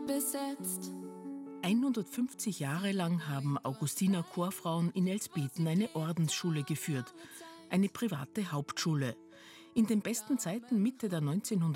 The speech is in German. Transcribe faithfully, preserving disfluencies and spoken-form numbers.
besetzt. hundertfünfzig Jahre lang haben Augustiner Chorfrauen in Elsbeten eine Ordensschule geführt, eine private Hauptschule. In den besten Zeiten Mitte der neunzehnhundertfünfziger